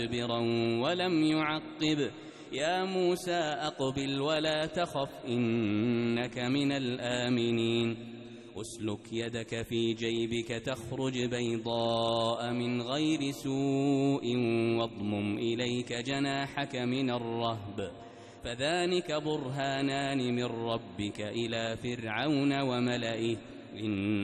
مستكبرا ولم يعقب يا موسى أقبل ولا تخف إنك من الآمنين أسلك يدك في جيبك تخرج بيضاء من غير سوء واضمم إليك جناحك من الرهب فذلك برهانان من ربك إلى فرعون وملئه